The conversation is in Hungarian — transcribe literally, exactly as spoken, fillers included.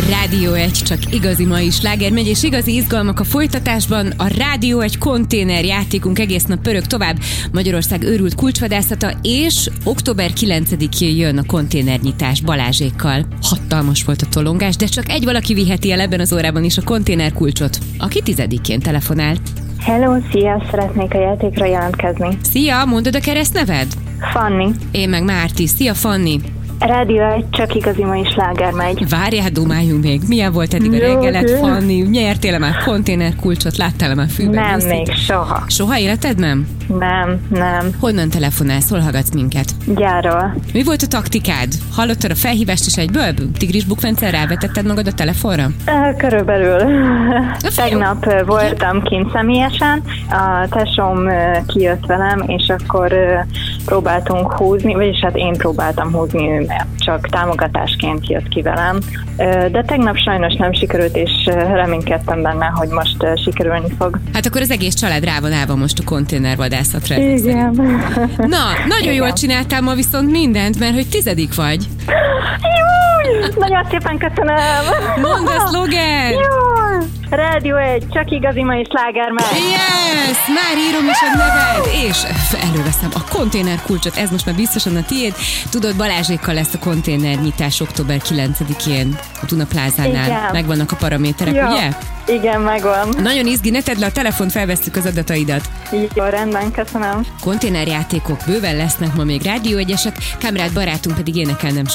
Rádió egy, csak igazi mai sláger megy, és igazi izgalmak a folytatásban. A Rádió egy konténer játékunk egész nap pörög tovább. Magyarország őrült kulcsvadászata, és október kilencedikén jön a konténernyitás Balázsékkal. Hatalmas volt a tolongás, de csak egy valaki viheti el ebben az órában is a konténerkulcsot, aki tizedikén telefonál. Hello, szia! Szeretnék a játékra jelentkezni. Szia, mondod a keresztneved? Fanni. Én meg Márti. Szia, Fanni! Rádió egy, csak igazi mai sláger megy. Várjál, dumáljunk még. Milyen volt eddig a reggelet, Fanni? Nyertél-e már konténerkulcsot? Láttál-e már fűben? Nem, Buszik? még soha. Soha életed nem? Nem, nem. Honnan telefonálsz? Hol hallgatsz minket? Gyárról. Mi volt a taktikád? Hallottad a felhívást is egyből? Tigris bukfenccel rávetetted magad a telefonra? Körülbelül. Tegnap voltam kint személyesen, a tesóm kijött velem, és akkor próbáltunk húzni, vagyis hát én próbáltam húzni, ő csak támogatásként jött ki velem. De tegnap sajnos nem sikerült, és reménykedtem benne, hogy most sikerülni fog. Hát akkor az egész család rá van állva most a konténervadászatra. Igen. Na, nagyon Igen. jól csináltál ma viszont mindent, mert hogy tizedik vagy. Júj! Nagyon szépen köszönöm! Mondd a szlogent! Júj! Rádió egy, csak igazi mai sláger megy. Yes! Már írom is a neved, és előveszem a konténerkulcsot, ez most már biztosan a tiéd. Tudod, Balázsékkal lesz a konténernyitás október kilencedikén a Duna Plázánál. Igen. Megvannak a paraméterek, ja. ugye? Igen, megvan. Nagyon izgi, ne tedd le a telefont, felvesszük az adataidat. Jó, rendben, köszönöm. Konténerjátékok bőven lesznek ma még rádióegyesek, Kamrád barátunk pedig énekel nem